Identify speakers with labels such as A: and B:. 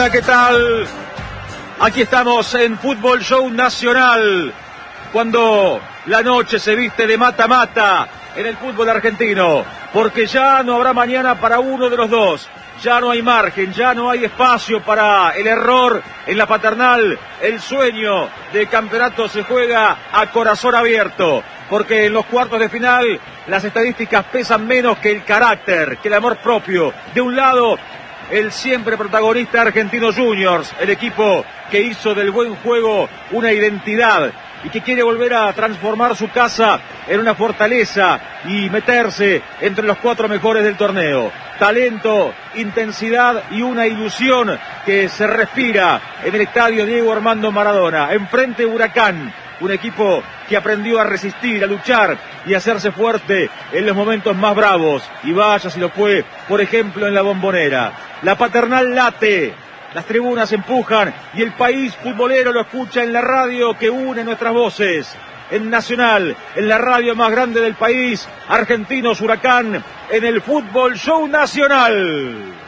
A: Hola, ¿qué tal? Aquí estamos en Fútbol Show Nacional, cuando la noche se viste de mata-mata en el fútbol argentino, porque ya no habrá mañana para uno de los dos. Ya no hay margen, ya no hay espacio para el error en la Paternal. El sueño de campeonato se juega a corazón abierto, porque en los cuartos de final las estadísticas pesan menos que el carácter, que el amor propio. De un lado, el siempre protagonista Argentinos Juniors, el equipo que hizo del buen juego una identidad y que quiere volver a transformar su casa en una fortaleza y meterse entre los 4 mejores del torneo. Talento, intensidad y una ilusión que se respira en el estadio Diego Armando Maradona. Enfrente Huracán, un equipo que aprendió a resistir, a luchar y a hacerse fuerte en los momentos más bravos. Y vaya si lo fue, por ejemplo, en la Bombonera. La Paternal late, las tribunas empujan y el país futbolero lo escucha en la radio que une nuestras voces. En Nacional, en la radio más grande del país, Argentinos Huracán, en el Fútbol Show Nacional.